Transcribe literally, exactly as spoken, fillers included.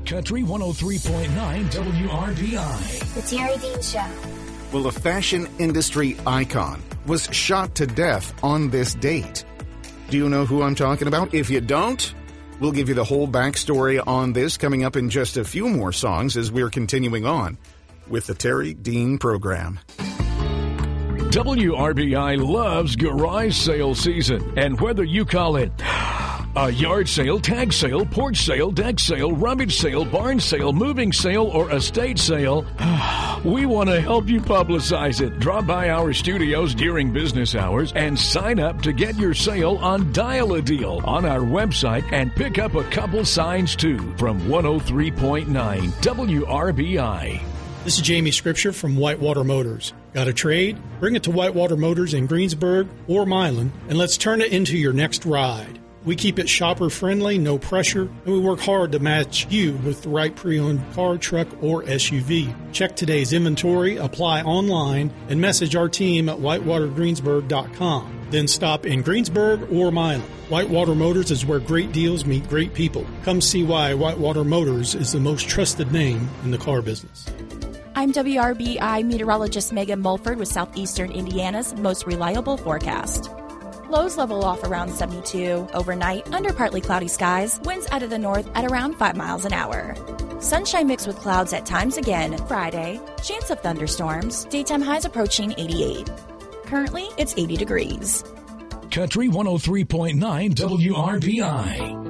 Country one oh three point nine W R B I. The Terry Dean Show. Well, a fashion industry icon was shot to death on this date. Do you know who I'm talking about? If you don't, we'll give you the whole backstory on this coming up in just a few more songs as we're continuing on with the Terry Dean program. W R B I loves garage sale season, and whether you call it a yard sale, tag sale, porch sale, deck sale, rummage sale, barn sale, moving sale, or estate sale, we want to help you publicize it. Drop by our studios during business hours and sign up to get your sale on Dial a Deal on our website and pick up a couple signs too from one oh three point nine W R B I. This is Jamie Scripture from Whitewater Motors. Got a trade? Bring it to Whitewater Motors in Greensburg or Milan, and let's turn it into your next ride. We keep it shopper-friendly, no pressure, and we work hard to match you with the right pre-owned car, truck, or S U V. Check today's inventory, apply online, and message our team at whitewater greensburg dot com. Then stop in Greensburg or Milan. Whitewater Motors is where great deals meet great people. Come see why Whitewater Motors is the most trusted name in the car business. I'm W R B I meteorologist Megan Mulford with Southeastern Indiana's most reliable forecast. Lows level off around seventy-two. Overnight, under partly cloudy skies, winds out of the north at around five miles an hour. Sunshine mixed with clouds at times again. Friday, chance of thunderstorms. Daytime highs approaching eighty-eight. Currently, it's eighty degrees. Country one oh three point nine W R B I.